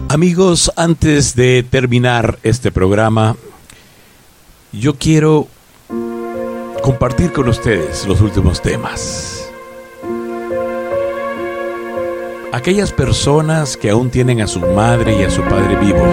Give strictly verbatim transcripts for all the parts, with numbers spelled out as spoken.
Amigos, antes de terminar este programa, yo quiero compartir con ustedes los últimos temas. Aquellas personas que aún tienen a su madre y a su padre vivos,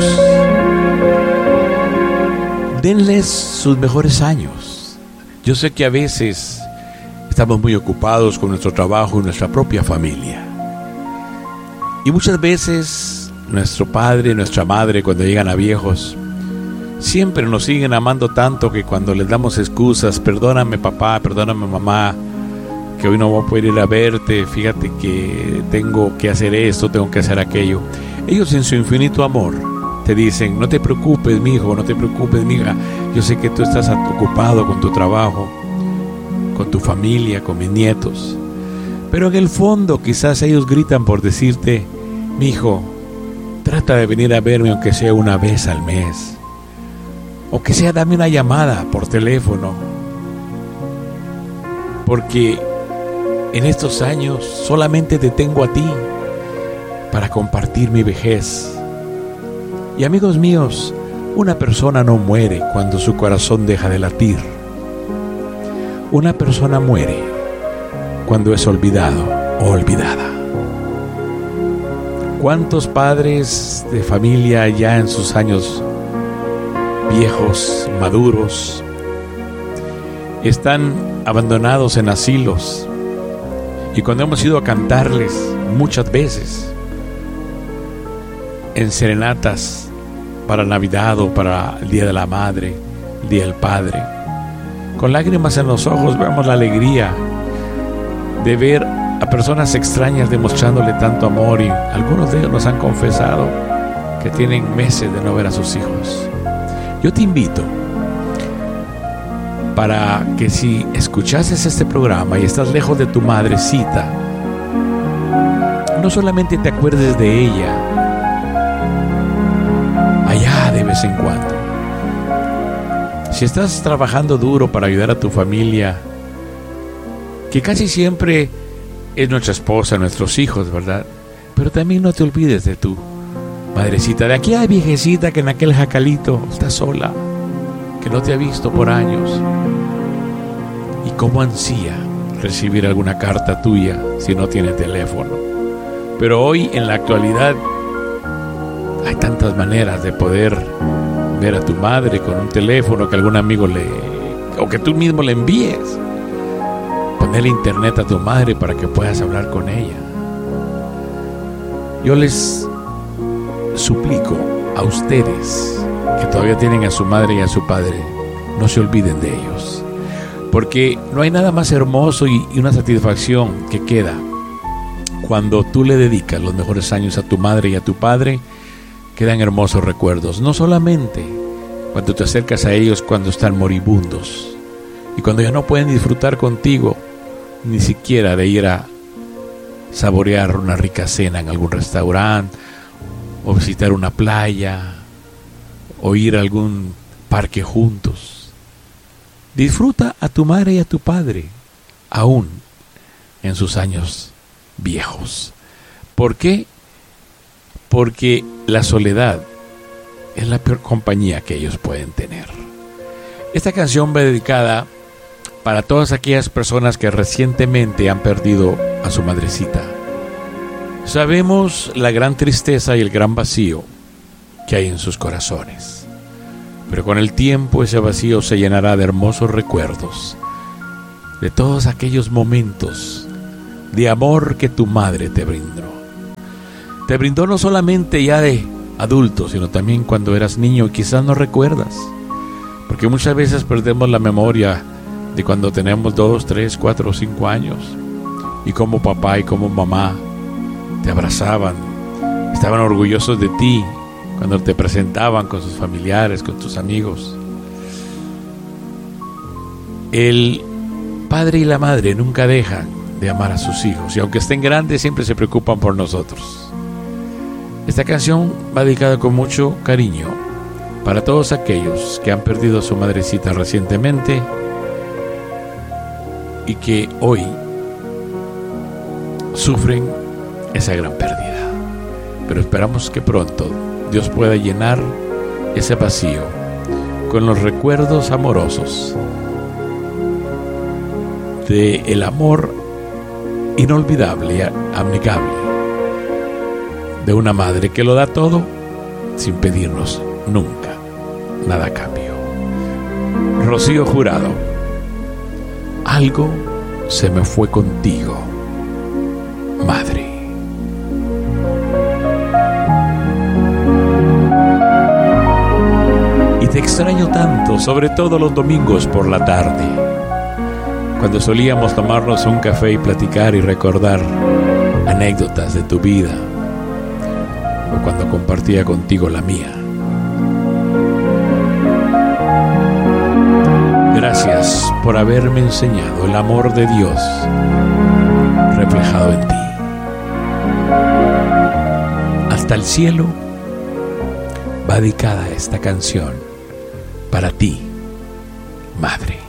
denles sus mejores años. Yo sé que a veces estamos muy ocupados con nuestro trabajo y nuestra propia familia. Y muchas veces nuestro padre y nuestra madre, cuando llegan a viejos, siempre nos siguen amando tanto que cuando les damos excusas, perdóname papá, perdóname mamá, que hoy no voy a poder ir a verte, fíjate que tengo que hacer esto, tengo que hacer aquello. Ellos en su infinito amor te dicen, no te preocupes mi hijo, no te preocupes mi hija, yo sé que tú estás ocupado con tu trabajo, con tu familia, con mis nietos. Pero en el fondo quizás ellos gritan por decirte, mi hijo, trata de venir a verme aunque sea una vez al mes. O que sea, dame una llamada por teléfono. Porque en estos años solamente te tengo a ti para compartir mi vejez. Y amigos míos, una persona no muere cuando su corazón deja de latir. Una persona muere cuando es olvidado o olvidada. ¿Cuántos padres de familia ya en sus años viejos, maduros, están abandonados en asilos? Y cuando hemos ido a cantarles muchas veces en serenatas para Navidad o para el Día de la Madre, el Día del Padre, con lágrimas en los ojos vemos la alegría de ver a personas extrañas demostrándole tanto amor, y algunos de ellos nos han confesado que tienen meses de no ver a sus hijos. Yo te invito para que si escuchases este programa y estás lejos de tu madrecita, no solamente te acuerdes de ella allá de vez en cuando. Si estás trabajando duro para ayudar a tu familia, que casi siempre es nuestra esposa, nuestros hijos, ¿verdad? Pero también no te olvides de tu madrecita, de aquella viejecita que en aquel jacalito está sola, que no te ha visto por años. Y cómo ansía recibir alguna carta tuya si no tiene teléfono. Pero hoy, en la actualidad, hay tantas maneras de poder ver a tu madre con un teléfono que algún amigo le... o que tú mismo le envíes. Ponerle internet a tu madre para que puedas hablar con ella. Yo les suplico a ustedes que todavía tienen a su madre y a su padre, no se olviden de ellos, porque no hay nada más hermoso y, y una satisfacción que queda cuando tú le dedicas los mejores años a tu madre y a tu padre. Quedan hermosos recuerdos, no solamente cuando te acercas a ellos cuando están moribundos y cuando ya no pueden disfrutar contigo ni siquiera de ir a saborear una rica cena en algún restaurante, o visitar una playa, o ir a algún parque juntos. Disfruta a tu madre y a tu padre, aún en sus años viejos. ¿Por qué? Porque la soledad es la peor compañía que ellos pueden tener. Esta canción va dedicada para todas aquellas personas que recientemente han perdido a su madrecita. Sabemos la gran tristeza y el gran vacío que hay en sus corazones, pero con el tiempo ese vacío se llenará de hermosos recuerdos, de todos aquellos momentos de amor que tu madre te brindó. Te brindó no solamente ya de adulto, sino también cuando eras niño y quizás no recuerdas, porque muchas veces perdemos la memoria de cuando tenemos dos, tres, cuatro o cinco años, y como papá y como mamá te abrazaban, estaban orgullosos de ti cuando te presentaban con sus familiares, con tus amigos. El padre y la madre nunca dejan de amar a sus hijos, y aunque estén grandes siempre se preocupan por nosotros. Esta canción va dedicada con mucho cariño para todos aquellos que han perdido a su madrecita recientemente y que hoy sufren esa gran pérdida. pero esperamos que pronto Dios pueda llenar ese vacío con los recuerdos amorosos de el amor inolvidable, amigable, de una madre que lo da todo sin pedirnos nunca nada a cambio. Rocío Jurado, algo se me fue contigo, madre. Y te extraño tanto, sobre todo los domingos por la tarde, cuando solíamos tomarnos un café y platicar y recordar anécdotas de tu vida, o cuando compartía contigo la mía. Gracias por haberme enseñado el amor de Dios reflejado en ti. Hasta el cielo va dedicada esta canción para ti, madre.